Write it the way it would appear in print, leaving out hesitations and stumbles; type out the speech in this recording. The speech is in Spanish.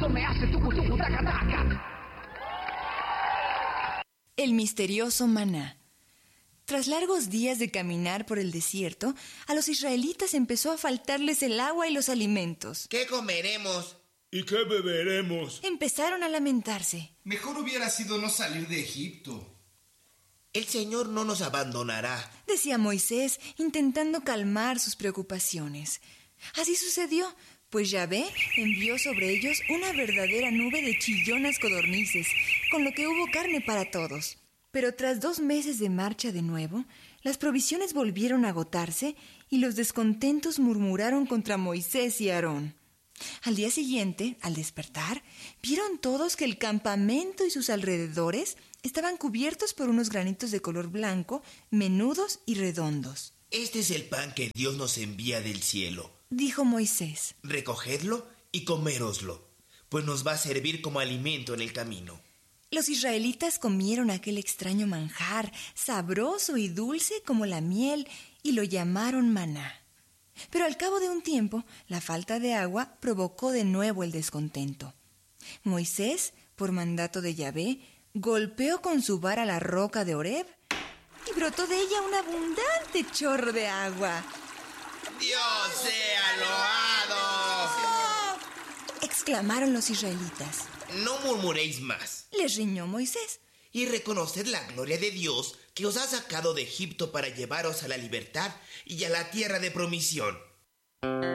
Eso me hace tucu tucu taca taca. El misterioso maná. Tras largos días de caminar por el desierto, a los israelitas empezó a faltarles el agua y los alimentos. ¿Qué comeremos? ¿Y qué beberemos? Empezaron a lamentarse. Mejor hubiera sido no salir de Egipto. El Señor no nos abandonará, decía Moisés, intentando calmar sus preocupaciones. Así sucedió, pues Yahvé envió sobre ellos una verdadera nube de chillonas codornices, con lo que hubo carne para todos. Pero tras 2 meses de marcha de nuevo, las provisiones volvieron a agotarse y los descontentos murmuraron contra Moisés y Aarón. Al día siguiente, al despertar, vieron todos que el campamento y sus alrededores estaban cubiertos por unos granitos de color blanco, menudos y redondos. Este es el pan que Dios nos envía del cielo, dijo Moisés. Recogedlo y coméroslo, pues nos va a servir como alimento en el camino. Los israelitas comieron aquel extraño manjar, sabroso y dulce como la miel, y lo llamaron maná. Pero al cabo de un tiempo, la falta de agua provocó de nuevo el descontento. Moisés, por mandato de Yahvé, golpeó con su vara la roca de Horeb y brotó de ella un abundante chorro de agua. ¡Dios sea loado! ¡Oh!, exclamaron los israelitas. No murmuréis más. Les riñó Moisés. Y reconoced la gloria de Dios que os ha sacado de Egipto para llevaros a la libertad y a la tierra de promisión.